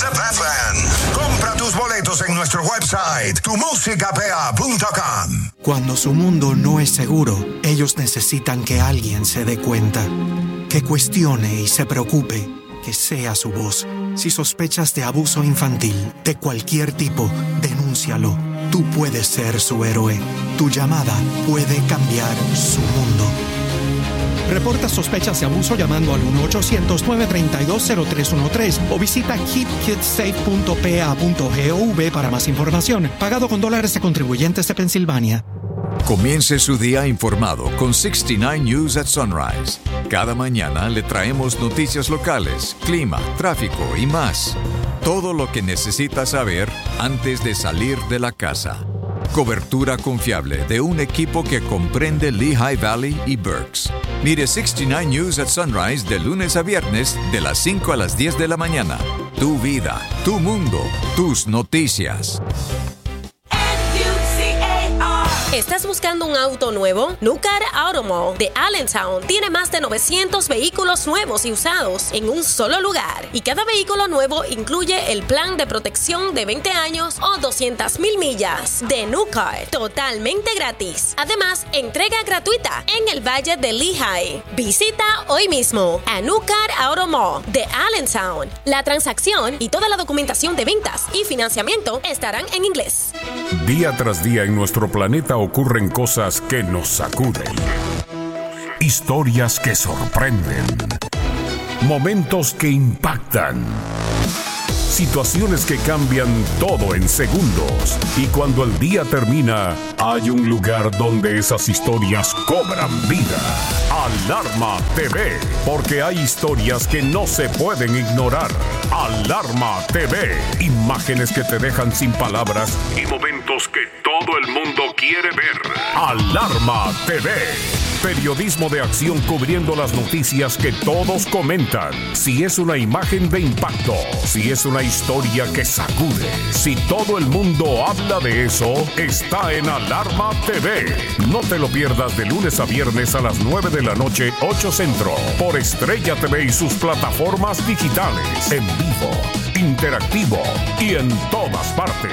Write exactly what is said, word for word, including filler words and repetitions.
Bethlehem. Compra tus boletos en nuestro website, tu música p a punto com. Cuando su mundo no es seguro, ellos necesitan que alguien se dé cuenta, que cuestione y se preocupe, que sea su voz. Si sospechas de abuso infantil, de cualquier tipo, denúncialo. Tú puedes ser su héroe. Tu llamada puede cambiar su mundo. Reporta sospechas de abuso llamando al uno ochocientos, nueve tres dos, cero tres uno tres o visita keep kids safe punto p a punto gov para más información. Pagado con dólares de contribuyentes de Pensilvania. Comience su día informado con sesenta y nueve News at Sunrise. Cada mañana le traemos noticias locales, clima, tráfico y más. Todo lo que necesita saber antes de salir de la casa. Cobertura confiable de un equipo que comprende Lehigh Valley y Berks. Mire sesenta y nueve News at Sunrise de lunes a viernes de las cinco a las diez de la mañana. Tu vida, tu mundo, tus noticias. ¿Estás buscando un auto nuevo? Nucar Auto Mall de Allentown tiene más de novecientos vehículos nuevos y usados en un solo lugar. Y cada vehículo nuevo incluye el plan de protección de veinte años o doscientas mil millas de Nucar, totalmente gratis. Además, entrega gratuita en el Valle de Lehigh. Visita hoy mismo a Nucar Auto Mall de Allentown. La transacción y toda la documentación de ventas y financiamiento estarán en inglés. Día tras día en nuestro planeta ocurren cosas que nos sacuden. Historias que sorprenden. Momentos que impactan. Situaciones que cambian todo en segundos. Y cuando el día termina, hay un lugar donde esas historias cobran vida. Alarma T V, porque hay historias que no se pueden ignorar. Alarma T V, imágenes que te dejan sin palabras y momentos que todo el mundo quiere ver. Alarma T V, periodismo de acción cubriendo las noticias que todos comentan. Si es una imagen de impacto, si es una historia que sacude, si todo el mundo habla de eso, está en Alarma T V. No te lo pierdas de lunes a viernes a las nueve de la noche, ocho Centro, por Estrella T V y sus plataformas digitales, en vivo, interactivo y en todas partes.